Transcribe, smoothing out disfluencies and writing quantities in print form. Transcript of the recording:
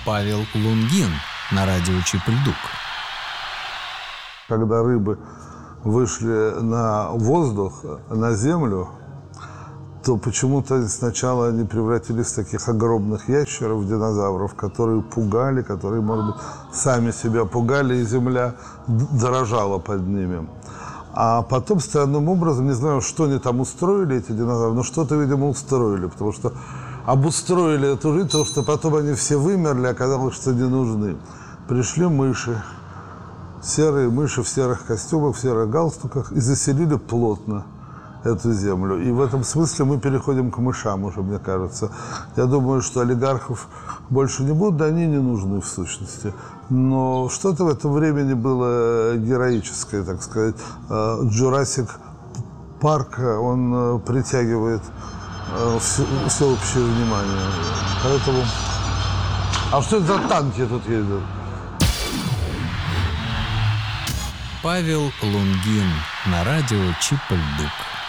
Павел Лунгин на радио Чип-Льдук. Когда рыбы вышли на воздух, на землю, то почему-то сначала они превратились в таких огромных ящеров, динозавров, которые пугали, которые, может быть, сами себя пугали, и земля дрожала под ними. А потом странным образом, не знаю, что они там устроили, эти динозавры, но что-то, видимо, устроили, потому что обустроили эту жизнь, потому что потом они все вымерли, оказалось, что не нужны. Пришли мыши, серые мыши в серых костюмах, в серых галстуках, и заселили плотно эту землю. И в этом смысле мы переходим к мышам уже, мне кажется. Я думаю, что олигархов больше не будут, да они не нужны в сущности. Но что-то в этом времени было героическое, так сказать. Джурасик Парк, он притягивает всеобщее внимание. Поэтому... А что это за танки тут ездят? Павел Лунгин на радио Чип-Льдук.